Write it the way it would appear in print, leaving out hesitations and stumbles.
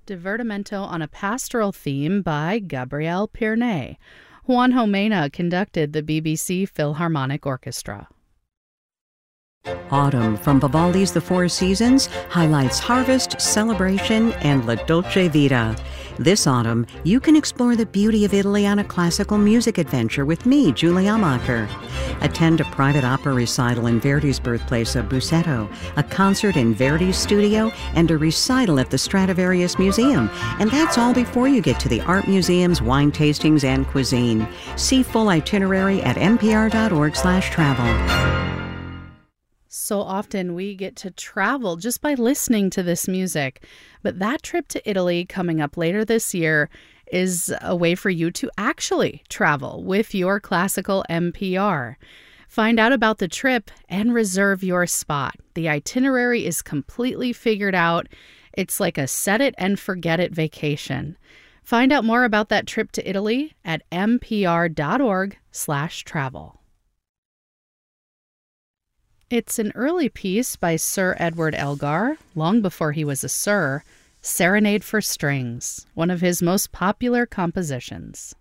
Divertimento on a Pastoral Theme by Gabriel Pirnet. Juanjo Mena conducted the BBC Philharmonic Orchestra. Autumn from Vivaldi's The Four Seasons highlights harvest, celebration, and La Dolce Vita. This autumn, you can explore the beauty of Italy on a classical music adventure with me, Julie Amacher. Attend a private opera recital in Verdi's birthplace of Busseto, a concert in Verdi's studio, and a recital at the Stradivarius Museum. And that's all before you get to the art museums, wine tastings, and cuisine. See full itinerary at npr.org/travel. So often we get to travel just by listening to this music. But that trip to Italy coming up later this year is a way for you to actually travel with your classical NPR. Find out about the trip and reserve your spot. The itinerary is completely figured out. It's like a set it and forget it vacation. Find out more about that trip to Italy at npr.org/travel. It's an early piece by Sir Edward Elgar, long before he was a sir, Serenade for Strings, one of his most popular compositions.